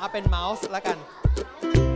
เอาเป็นเมาส์แล้วกัน